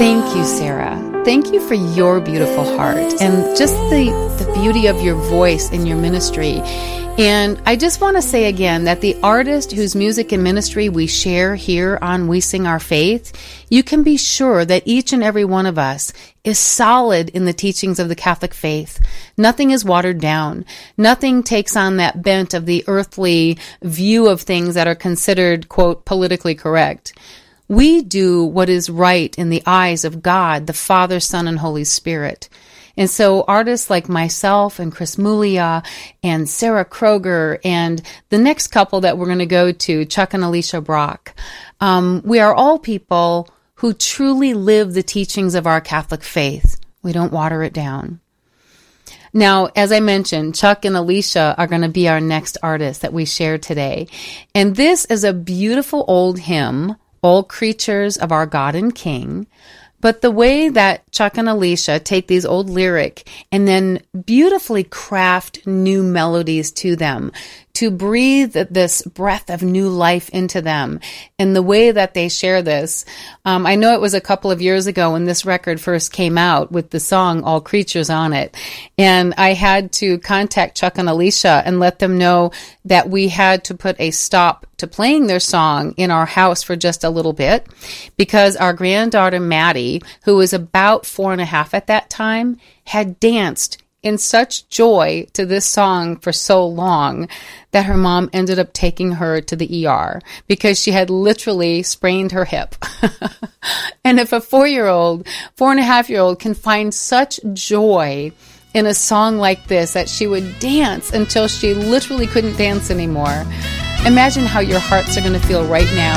Thank you, Sarah. Thank you for your beautiful heart and just the beauty of your voice in your ministry. And I just want to say again that the artist whose music and ministry we share here on We Sing Our Faith, you can be sure that each and every one of us is solid in the teachings of the Catholic faith. Nothing is watered down. Nothing takes on that bent of the earthly view of things that are considered, quote, politically correct. We do what is right in the eyes of God, the Father, Son, and Holy Spirit. And so artists like myself and Chris Mulia and Sarah Kroger and the next couple that we're going to go to, Chuck and Alicia Brock, we are all people who truly live the teachings of our Catholic faith. We don't water it down. Now, as I mentioned, Chuck and Alicia are going to be our next artists that we share today. And this is a beautiful old hymn, All Creatures of Our God and King. But the way that Chuck and Alicia take these old lyric and then beautifully craft new melodies to them, to breathe this breath of new life into them, and the way that they share this. I know it was a couple of years ago when this record first came out with the song All Creatures on it, and I had to contact Chuck and Alicia and let them know that we had to put a stop to playing their song in our house for just a little bit, because our granddaughter Maddie, who was about 4.5 at that time, had danced in such joy to this song for so long that her mom ended up taking her to the ER because she had literally sprained her hip. And if a 4.5-year-old can find such joy in a song like this that she would dance until she literally couldn't dance anymore, imagine how your hearts are going to feel right now